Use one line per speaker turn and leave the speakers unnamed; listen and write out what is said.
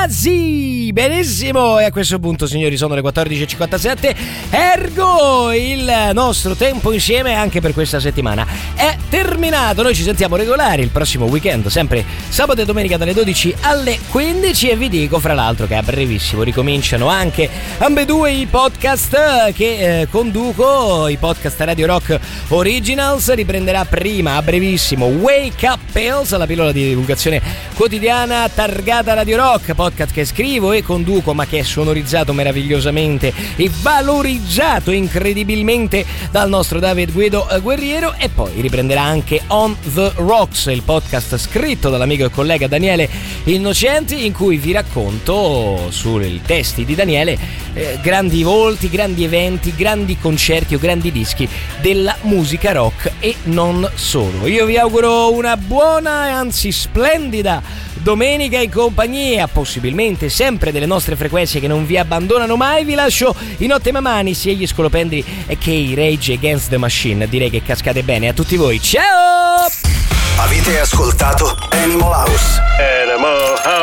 Sì, benissimo. E a questo punto, signori, sono le 14.57. Ergo, il nostro tempo insieme anche per questa settimana è terminato. Noi ci sentiamo regolari il prossimo weekend, sempre sabato e domenica dalle 12 alle 15. E vi dico, fra l'altro, che a brevissimo ricominciano anche ambedue i podcast che conduco. I podcast Radio Rock Originals. Riprenderà prima, a brevissimo, Wake Up Pills, la pillola di divulgazione quotidiana targata Radio Rock, podcast che scrivo e conduco, ma che è sonorizzato meravigliosamente e valorizzato incredibilmente dal nostro David Guido Guerriero. E poi riprenderà anche On The Rocks, il podcast scritto dall'amico e collega Daniele Innocenti, in cui vi racconto sui testi di Daniele grandi volti, grandi eventi, grandi concerti o grandi dischi della musica rock e non solo. Io vi auguro una buona e anzi splendida domenica in compagnia, possibilmente sempre delle nostre frequenze che non vi abbandonano mai. Vi lascio in ottime mani sia gli Scolopendri che i Rage Against the Machine. Direi che cascate bene. A tutti voi, ciao!
Avete ascoltato Animal House.